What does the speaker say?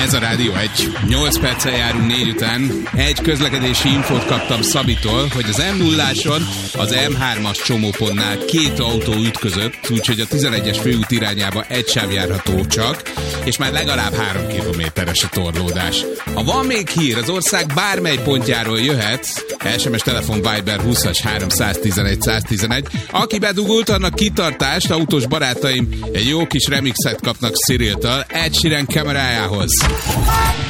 Ez a Rádió 1. 8 perccel járunk 4 után. Egy közlekedési infót kaptam Szabitól, hogy az M0-áson az M3-as csomópontnál 2 autó ütközött, úgyhogy a 11-es főút irányába egy sáv járható csak, és már legalább 3 kilométeres a torlódás. Ha van még hír, az ország bármely pontjáról jöhet, SMS, telefon, Viber 20-as 311 111. Aki bedugult, annak kitartást, autós barátaim egy jó kis remixet kapnak Cyriltől Ed Sheeran kamerájához.